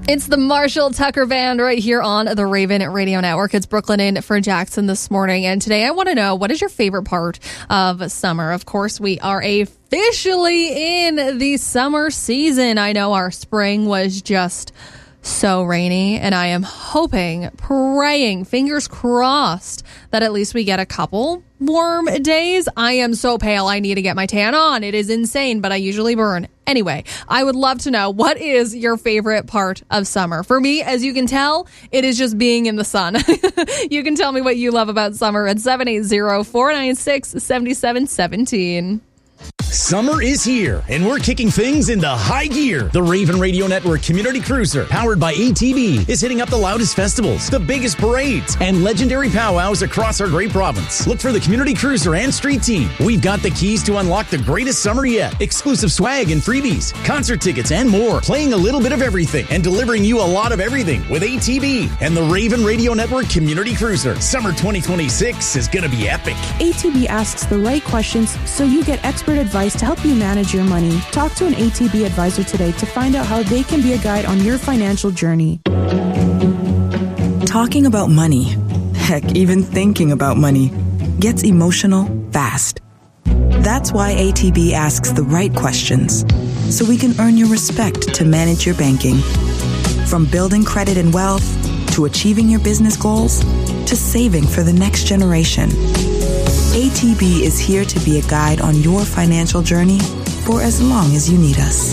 It's the Marshall Tucker Band right here on the Raven Radio Network. It's Brooklyn in for Jackson this morning. And today I want to know, what is your favorite part of summer? Of course, we are officially in the summer season. I know our spring was just so rainy, and I am hoping, praying, fingers crossed, that at least we get a couple warm days. I am so pale. I need to get my tan on. It is insane, but I usually burn. Anyway, I would love to know, what is your favorite part of summer? For me, as you can tell, it is just being in the sun. You can tell me what you love about summer at 780-496-7717. Summer is here, and we're kicking things into high gear. The Raven Radio Network Community Cruiser, powered by ATB, is hitting up the loudest festivals, the biggest parades, and legendary powwows across our great province. Look for the Community Cruiser and Street Team. We've got the keys to unlock the greatest summer yet. Exclusive swag and freebies, concert tickets, and more. Playing a little bit of everything and delivering you a lot of everything with ATB and the Raven Radio Network Community Cruiser. Summer 2026 is going to be epic. ATB asks the right questions so you get expert advice to help you manage your money. Talk to an ATB advisor today to find out how they can be a guide on your financial journey. Talking about money, heck, even thinking about money, gets emotional fast. That's why ATB asks the right questions, so we can earn your respect to manage your banking. From building credit and wealth, to achieving your business goals, to saving for the next generation. ATB is here to be a guide on your financial journey for as long as you need us.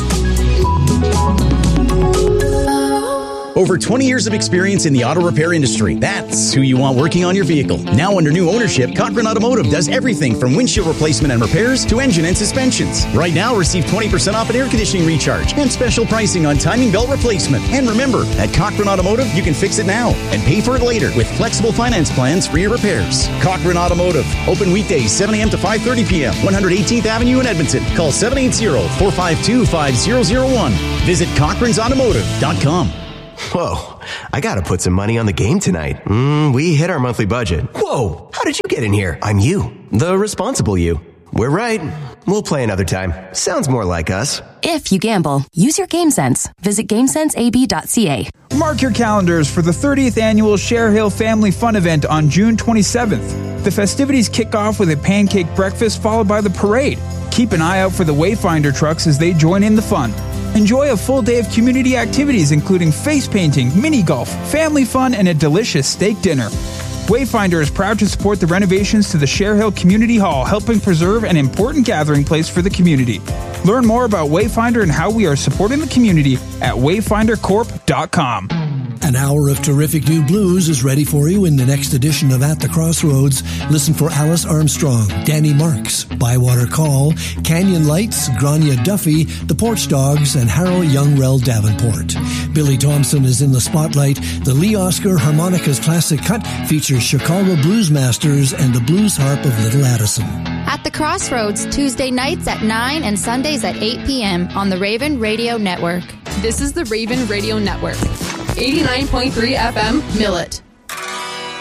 Over 20 years of experience in the auto repair industry. That's who you want working on your vehicle. Now under new ownership, Cochran Automotive does everything from windshield replacement and repairs to engine and suspensions. Right now, receive 20% off an air conditioning recharge and special pricing on timing belt replacement. And remember, at Cochran Automotive, you can fix it now and pay for it later with flexible finance plans for your repairs. Cochran Automotive. Open weekdays 7 a.m. to 5:30 p.m. 118th Avenue in Edmonton. Call 780-452-5001. Visit CochrансAutomotive.com. Whoa, I gotta put some money on the game tonight. We hit our monthly budget. Whoa, how did you get in here? I'm you, the responsible you. We're right. We'll play another time. Sounds more like us. If you gamble, use your Game Sense. Visit GameSenseAB.ca. Mark your calendars for the 30th annual Share Hill Family Fun event on June 27th. The festivities kick off with a pancake breakfast followed by the parade. Keep an eye out for the Wayfinder trucks as they join in the fun. Enjoy a full day of community activities including face painting, mini golf, family fun, and a delicious steak dinner. Wayfinder is proud to support the renovations to the Share Hill Community Hall, helping preserve an important gathering place for the community. Learn more about Wayfinder and how we are supporting the community at wayfindercorp.com. An hour of terrific new blues is ready for you in the next edition of At the Crossroads. Listen for Alice Armstrong, Danny Marks, Bywater Call, Canyon Lights, Grania Duffy, The Porch Dogs, and Harold Youngrell Davenport. Billy Thompson is in the spotlight. The Lee Oscar Harmonicas Classic Cut features Chicago Blues Masters and the Blues Harp of Little Addison. At the Crossroads, Tuesday nights at 9 and Sundays at 8 p.m. on the Raven Radio Network. This is the Raven Radio Network. 89.3 FM, Millet.